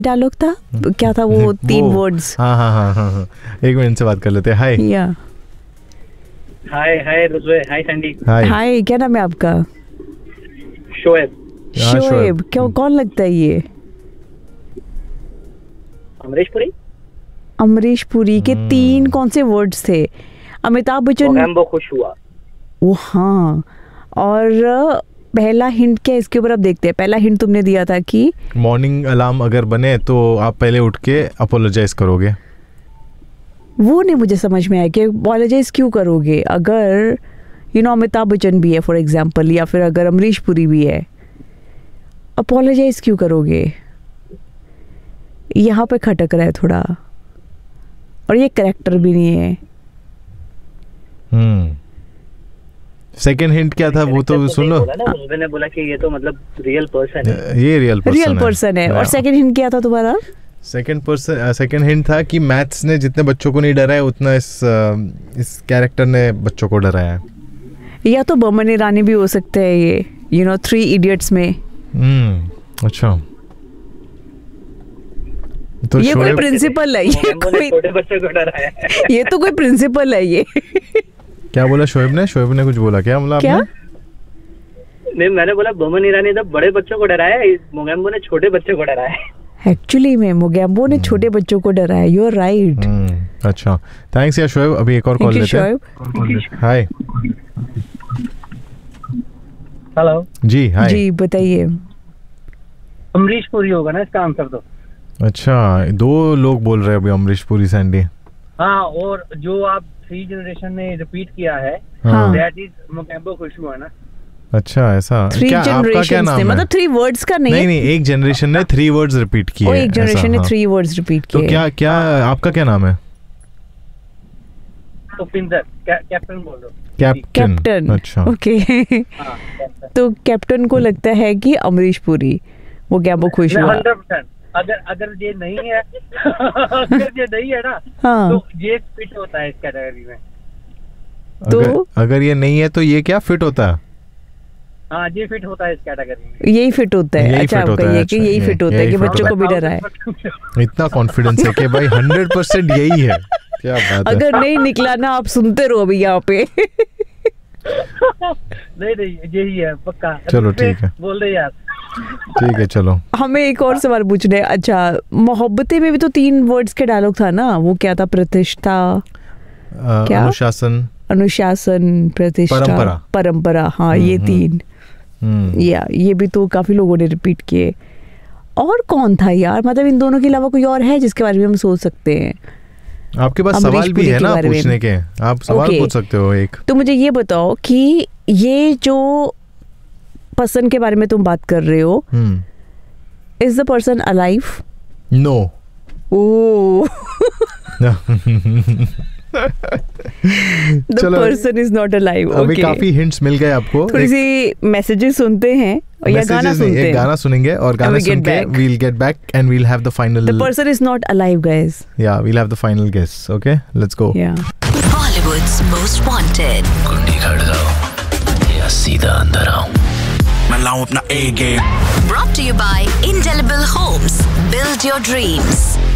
Dialogue था क्या था वो 3 वर्ड्स? हाँ, 1 मिनट से बात कर लेते हैं. हाय. या हाय रुजवे, हाय संडी. हाय, क्या नाम है आपका? शोएब. शोएब, क्यों, कौन लगता है ये? अमरीश पुरी के 3 कौन से वर्ड्स थे? अमिताभ बच्चन. मोगैम्बो खुश हुआ. ओ हाँ, और पहला हिंट क्या इसके ऊपर? अब देखते हैं. पहला हिंट तुमने दिया था कि मॉर्निंग अलार्म अगर बने तो आप पहले उठ के अपोलोजाइज करोगे. वो नहीं मुझे समझ में आया कि अपोलोजाइज क्यों करोगे. अगर अमिताभ बच्चन भी है फॉर एग्जांपल, या फिर अगर अमरीश पुरी भी है, अपोलोजाइज क्यों करोगे? यहाँ पे खटक रहा है थोड़ा, और ये करेक्टर भी नहीं है. सेकंड हिंट क्या था वो तो सुन लो. उन्होंने बोला कि ये तो मतलब रियल पर्सन है. ये रियल पर्सन है. और सेकंड हिंट क्या था तुम्हारा? सेकंड हिंट था कि मैथ्स ने जितने बच्चों को नहीं डराया उतना इस कैरेक्टर ने बच्चों को डराया है. या तो बमन ईरानी भी हो सकते हैं ये 3 इडियट्स में. अच्छा, तो ये कोई प्रिंसिपल है, ये कोई छोटे बच्चे को डराया है. ये तो कोई प्रिंसिपल है ये. क्या बोला शोएब ने कुछ बोला क्या? मतलब क्या? नहीं, मैंने बोला बमन ईरानी ने बड़े बच्चों को डराया है, मोगैम्बो ने छोटे बच्चों को डराया है. एक्चुअली में मोगैम्बो ने छोटे बच्चों को डराया. You are right. अच्छा, थैंक्स यार शोएब. अभी एक और कॉल लेते हैं. हाय. हेलो जी. हाय जी, बताइए. अमरीश पुरी होगा ना इसका आंसर तो. अच्छा, 2 लोग बोल रहे हैं अभी अमरीश पुरी सैंडी. हाँ, और जो आप 3 जनरेशन ने रिपीट किया है, दैट इज मोगैम्बो खुश हुआ ना. अच्छा, ऐसा 3 क्या? आपका क्या नाम है? मतलब 3 वर्ड्स का नहीं, एक जनरेशन ने 3 वर्ड्स रिपीट किए. एक जनरेशन ने 3 वर्ड्स रिपीट किए. तो क्या आपका क्या नाम है? तो कैप्टन बोल दो. कैप्टन. अच्छा, ओके. तो कैप्टन को लगता है कि अमरीश पुरी मोगैम्बो खुश हुआ. 100%. अगर ये नहीं है अगर ये नहीं है ना, तो ये फिट होता है इस कैटेगरी में. तो अगर ये नहीं है तो ये क्या फिट होता है? हाँ, ये फिट होता है इस कैटेगरी में. यही फिट होता है. अच्छा, आपका ये कि यही फिट होता है कि बच्चों को भी डराए. इतना कॉन्फिडेंस है कि भाई 100% यही है. क्या बात है. अगर नहीं निकला ना, आप सुनते रहो अभी यहाँ पे. नहीं, यही है पक्का. चलो ठीक है, बोल दे यार. ठीक है, चलो. हमें एक और सवाल पूछने. अच्छा, मोहब्बतें में भी तो 3 वर्ड्स के डायलॉग था ना. वो क्या था? प्रतिष्ठा, क्या? अनुशासन, प्रतिष्ठा, परंपरा. हाँ, ये 3. ये भी तो काफी लोगों ने रिपीट किए. और कौन था यार? मतलब इन दोनों के अलावा कोई और है जिसके बारे में हम सोच सकते हैं? आपके पास सवाल भी है ना पूछने के? आप सवाल पूछ सकते हो एक. तो मुझे ये बताओ कि ये जो पर्सन के बारे में तुम बात कर रहे हो, is the person alive? No. Oh. The person is not alive. अभी काफी हिंट्स मिल गए आपको. थोड़ी सी मैसेजेस सुनते हैं या गाना सुनते हैं. गाना सुनेंगे और गाना सुन के we'll get back and we'll have the final. The person is not alive, guys. Yeah, we'll have the final guess. Okay, let's go. Yeah. Bollywood's most wanted. कुंडी खड़काओ या सीधा अंदर आओ. मैं लाऊं अपना A game. Brought to you by Indelible Homes. Build your dreams.